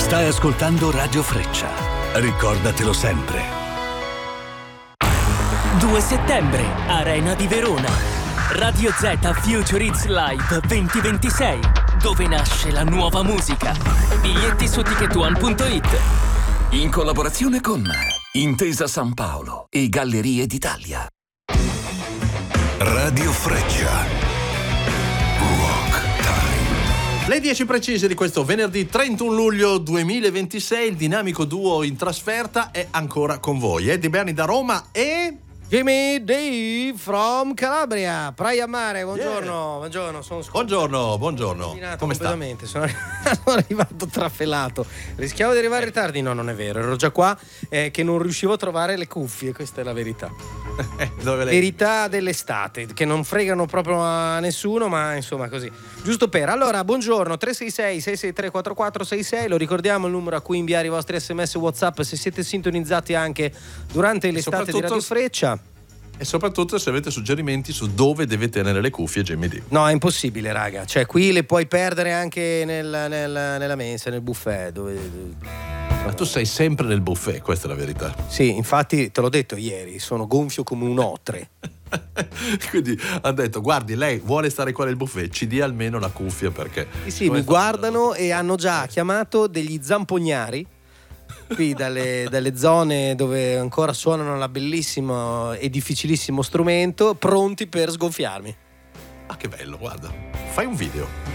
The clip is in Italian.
Stai ascoltando Radio Freccia. Ricordatelo sempre. 2 settembre, Arena di Verona. Radio Z Future Hits Live 2026, dove nasce la nuova musica. Biglietti su ticketone.it. In collaborazione con Intesa San Paolo e Gallerie d'Italia. Radio Freccia. Le 10 precise di questo venerdì 31 luglio 2026, il dinamico duo in trasferta è ancora con voi. Eddie Berni da Roma e... Jimmy D from Calabria, Praia Mare, buongiorno, buongiorno, sono buongiorno. Come sta? Sono arrivato trafelato. Rischiavo di arrivare in ritardi? No, non è vero, ero già qua che non riuscivo a trovare le cuffie, questa è la verità. Verità dell'estate, che non fregano proprio a nessuno, ma insomma così. Giusto per. Allora, buongiorno, 366-663-4466, lo ricordiamo il numero a cui inviare i vostri SMS WhatsApp se siete sintonizzati anche durante l'estate di Radio Freccia. E soprattutto se avete suggerimenti su dove deve tenere le cuffie Jimmy D. No, è impossibile, raga. Cioè, qui le puoi perdere anche nella mensa, nel buffet. Ma tu sei sempre nel buffet, questa è la verità. Sì, infatti te l'ho detto ieri, sono gonfio come un otre. Quindi hanno detto, guardi, lei vuole stare qua nel buffet, ci dia almeno la cuffia perché... Sì, mi guardano e hanno già chiamato degli zampognari qui dalle zone dove ancora suonano la bellissimo e difficilissimo strumento, pronti per sgonfiarmi. Ah, che bello, guarda. Fai un video.